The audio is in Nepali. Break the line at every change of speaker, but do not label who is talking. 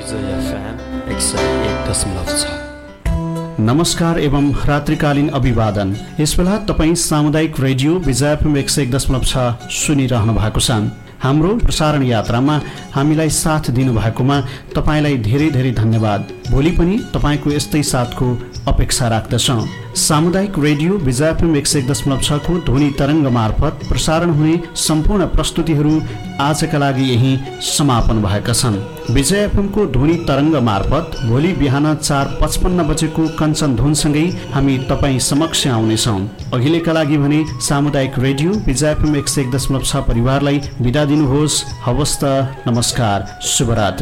नमस्कार एवं रात्रिकालीन अभिवादन। यसबेला तपाईँ सामुदायिक रेडियो विजय एफएम 101.6 सुनिरहनु भएको छ। हाम्रो प्रसारण यात्रामा हामीलाई साथ दिनुभएकोमा तपाईलाई धेरै धेरै धन्यवाद। भोलि पनि तपाईको यस्तै साथको अपेक्षा राख्दछौँ। सामुदायिक रेडियो विजय एफएम 101.6 को ध्वनि तरङ्ग मार्फत प्रसारण हुने सम्पूर्ण प्रस्तुतिहरू आजका लागि यही समापन भएका छन्। विजय एफएम को ध्वनि तरङ्ग मार्फत भोलि बिहान 4:55 बजेको कञ्चन धुनसँगै हामी तपाईँ समक्ष आउनेछौँ। अहिलेका लागि भने सामुदायिक रेडियो विजय एफएम 101.6 परिवारलाई बिदा दिनुहोस्। हवस् त, नमस्कार, शुभरात्रि।